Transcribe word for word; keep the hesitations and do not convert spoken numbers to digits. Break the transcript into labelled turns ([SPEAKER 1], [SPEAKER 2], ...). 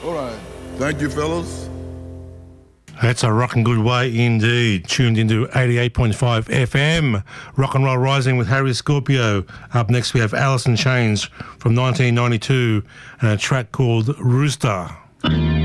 [SPEAKER 1] All right. Thank you, fellas.
[SPEAKER 2] That's a rocking good way indeed. Tuned into eighty-eight point five F M. Rock and Roll Rising with Harry Scorpio. Up next we have Alice in Chains from nineteen ninety-two and a track called Rooster.